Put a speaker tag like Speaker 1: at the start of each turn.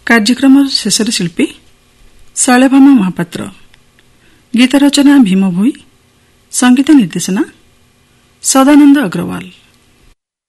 Speaker 1: କାର୍ଯ୍ୟକ୍ରମ ଶେଷରେ ଶିଳ୍ପୀ ଶୈଳଭାମା ମହାପାତ୍ର, ଗୀତ ରଚନା ଭୀମ ଭୋଇ, ସଙ୍ଗୀତ ନିର୍ଦ୍ଦେଶନା ସଦାନନ୍ଦ ଅଗ୍ରୱାଲ।